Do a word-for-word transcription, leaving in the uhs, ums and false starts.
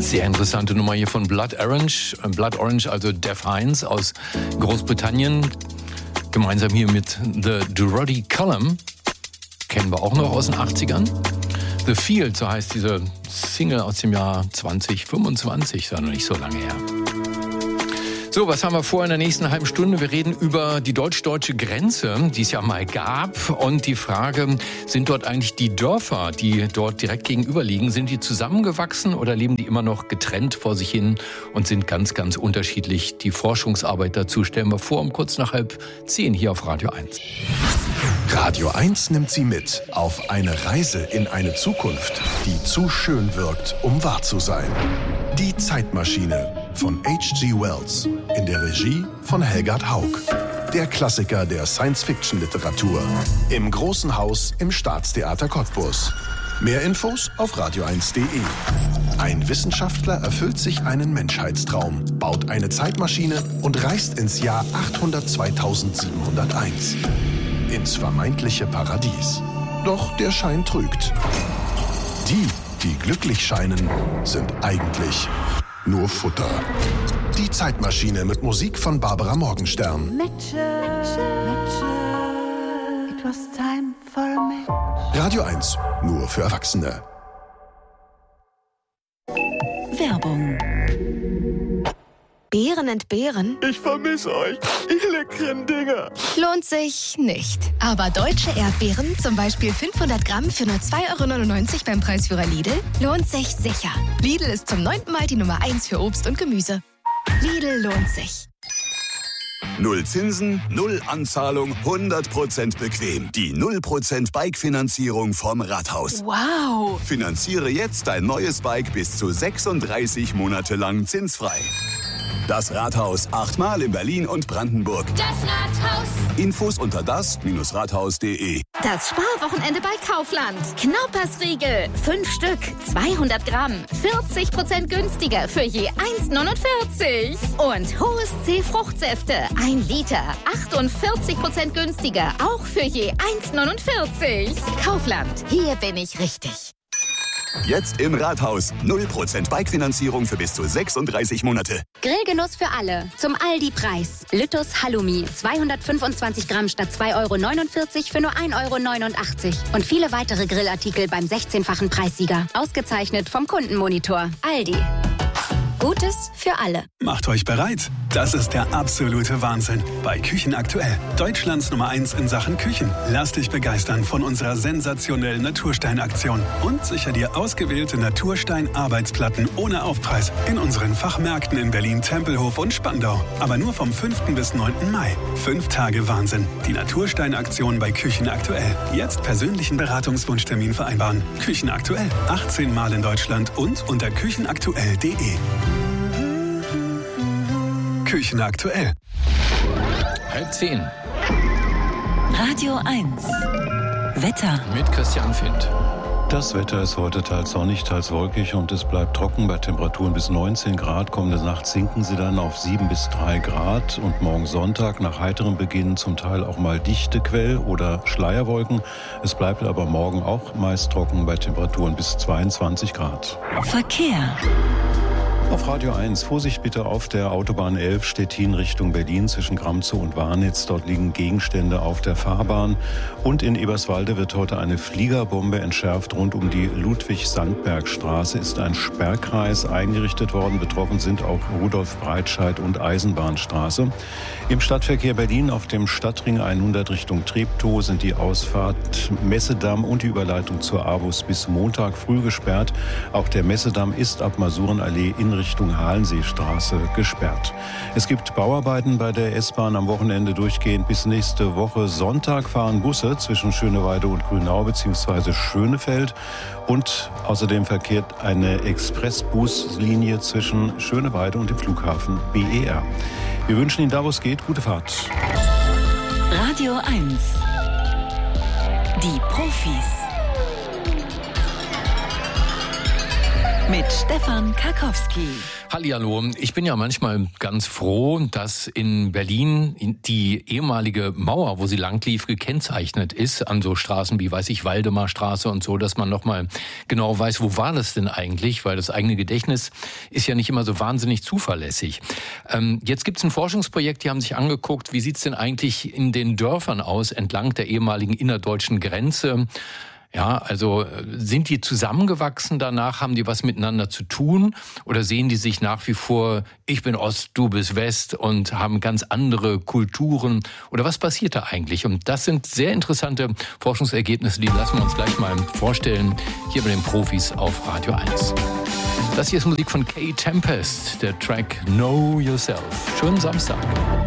Sehr interessante Nummer hier von Blood Orange. Blood Orange, also Def Hines aus Großbritannien. Gemeinsam hier mit The Roddy Cullum. Kennen wir auch noch aus den achtzigern. The Field, so heißt diese Single aus dem Jahr zwanzig fünfundzwanzig. Ist ja noch nicht so lange her. So, was haben wir vor in der nächsten halben Stunde? Wir reden über die deutsch-deutsche Grenze, die es ja mal gab. Und die Frage, sind dort eigentlich die Dörfer, die dort direkt gegenüber liegen, sind die zusammengewachsen oder leben die immer noch getrennt vor sich hin und sind ganz, ganz unterschiedlich? Die Forschungsarbeit dazu stellen wir vor um kurz nach halb zehn hier auf Radio eins. Radio eins nimmt Sie mit auf eine Reise in eine Zukunft, die zu schön wirkt, um wahr zu sein. Die Zeitmaschine von H G Wells in der Regie von Helgard Haug. Der Klassiker der Science-Fiction-Literatur. Im Großen Haus im Staatstheater Cottbus. Mehr Infos auf radio eins punkt de. Ein Wissenschaftler erfüllt sich einen Menschheitstraum, baut eine Zeitmaschine und reist ins Jahr achthundert zweitausendsiebenhunderteins. Ins vermeintliche Paradies. Doch der Schein trügt. Die, die glücklich scheinen, sind eigentlich nur Futter. Die Zeitmaschine mit Musik von Barbara Morgenstern. Mitchell, Mitchell, it was time for a match. Radio eins, nur für Erwachsene. Werbung. Beeren entbehren? Ich vermisse euch, ihr leckeren Dinger. Lohnt sich nicht. Aber deutsche Erdbeeren, zum Beispiel fünfhundert Gramm für nur zwei Euro neunundneunzig beim Preisführer Lidl, lohnt sich sicher. Lidl ist zum neunten Mal die Nummer eins für Obst und Gemüse. Lidl lohnt sich. Null Zinsen, null Anzahlung, hundert Prozent bequem. Die null Prozent Bike-Finanzierung vom Rathaus. Wow! Finanziere jetzt dein neues Bike bis zu sechsunddreißig Monate lang zinsfrei. Das Rathaus, achtmal in Berlin und Brandenburg. Das Rathaus. Infos unter das Rathaus punkt de. Das Sparwochenende bei Kaufland. Knaupersriegel, fünf Stück, zweihundert Gramm, vierzig Prozent günstiger für je eins neunundvierzig. Und Hohes C Fruchtsäfte, ein Liter, achtundvierzig Prozent günstiger, auch für je eins neunundvierzig. Kaufland, hier bin ich richtig. Jetzt im Rathaus. null Prozent Bike-Finanzierung für bis zu sechsunddreißig Monate. Grillgenuss für alle. Zum Aldi-Preis. Lüttus Halloumi. zweihundertfünfundzwanzig Gramm statt zwei Euro neunundvierzig für nur ein Euro neunundachtzig. Und viele weitere Grillartikel beim sechzehnfachen Preissieger. Ausgezeichnet vom Kundenmonitor. Aldi. Gutes für alle. Macht euch bereit. Das ist der absolute Wahnsinn. Bei Küchen aktuell. Deutschlands Nummer eins in Sachen Küchen. Lass dich begeistern von unserer sensationellen Naturstein-Aktion. Und sicher dir ausgewählte Naturstein-Arbeitsplatten ohne Aufpreis in unseren Fachmärkten in Berlin, Tempelhof und Spandau. Aber nur vom fünften bis neunten Mai. Fünf Tage Wahnsinn. Die Naturstein-Aktion bei Küchen aktuell. Jetzt persönlichen Beratungswunschtermin vereinbaren. Küchen aktuell. achtzehn Mal in Deutschland und unter küchenaktuell punkt de. Küchen aktuell. Halb zehn. Radio eins. Wetter. Mit Christian Findt. Das Wetter ist heute teils sonnig, teils wolkig und es bleibt trocken bei Temperaturen bis neunzehn Grad. Kommende Nacht sinken sie dann auf sieben bis drei Grad und morgen Sonntag nach heiterem Beginn zum Teil auch mal dichte Quell- oder Schleierwolken. Es bleibt aber morgen auch meist trocken bei Temperaturen bis zweiundzwanzig Grad. Verkehr. Auf Radio eins, Vorsicht bitte auf der Autobahn elf Stettin Richtung Berlin zwischen Gramzow und Warnitz. Dort liegen Gegenstände auf der Fahrbahn. Und in Eberswalde wird heute eine Fliegerbombe entschärft. Rund um die Ludwig-Sandberg-Straße ist ein Sperrkreis eingerichtet worden. Betroffen sind auch Rudolf-Breitscheid und Eisenbahnstraße. Im Stadtverkehr Berlin auf dem Stadtring hundert Richtung Treptow sind die Ausfahrt Messedamm und die Überleitung zur Avus bis Montag früh gesperrt. Auch der Messedamm ist ab Masurenallee in Richtung Halenseestraße gesperrt. Es gibt Bauarbeiten bei der S-Bahn am Wochenende durchgehend. Bis nächste Woche Sonntag fahren Busse zwischen Schöneweide und Grünau bzw. Schönefeld. Und außerdem verkehrt eine Expressbuslinie zwischen Schöneweide und dem Flughafen B E R. Wir wünschen Ihnen da, wo es geht, gute Fahrt. Radio eins. Die Profis. Mit Stefan Karkowski. Hallihallo. Ich bin ja manchmal ganz froh, dass in Berlin die ehemalige Mauer, wo sie lang lief, gekennzeichnet ist an so Straßen wie, weiß ich, Waldemarstraße und so, dass man nochmal genau weiß, wo war das denn eigentlich, weil das eigene Gedächtnis ist ja nicht immer so wahnsinnig zuverlässig. Ähm, jetzt gibt's ein Forschungsprojekt, die haben sich angeguckt, wie sieht's denn eigentlich in den Dörfern aus, entlang der ehemaligen innerdeutschen Grenze. Ja, also sind die zusammengewachsen danach, haben die was miteinander zu tun oder sehen die sich nach wie vor, ich bin Ost, du bist West und haben ganz andere Kulturen oder was passiert da eigentlich? Und das sind sehr interessante Forschungsergebnisse, die lassen wir uns gleich mal vorstellen, hier bei den Profis auf Radio eins. Das hier ist Musik von Kay Tempest, der Track Know Yourself. Schönen Samstag.